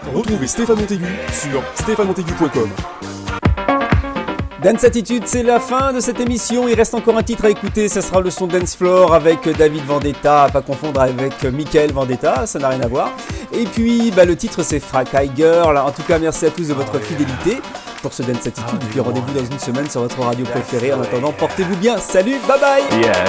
Retrouvez Stéphane Montaigu sur stéphanemontaigu.com. Dance Attitude, c'est la fin de cette émission. Il reste encore un titre à écouter, ça sera le son Dance Floor avec David Vendetta, à pas confondre avec Michael Vendetta, ça n'a rien à voir. Et puis le titre c'est Fracaille Girl. En tout cas, merci à tous de votre fidélité pour ce Dance Attitude. Et puis rendez-vous dans une semaine sur votre radio préférée. En attendant, portez-vous bien. Salut, bye bye.